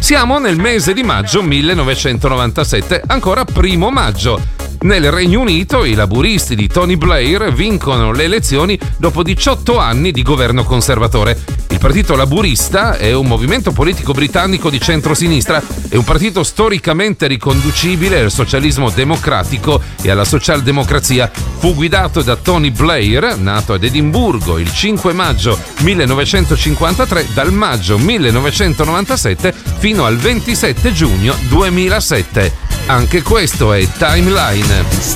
Siamo nel mese di maggio 1997, ancora 1° maggio. Nel Regno Unito i laburisti di Tony Blair vincono le elezioni dopo 18 anni di governo conservatore. Il Partito Laburista è un movimento politico britannico di centrosinistra, è un partito storicamente riconducibile al socialismo democratico e alla socialdemocrazia. Fu guidato da Tony Blair, nato ad Edimburgo il 5 maggio 1953, dal maggio 1997 fino al 27 giugno 2007. Anche questo è Timeline.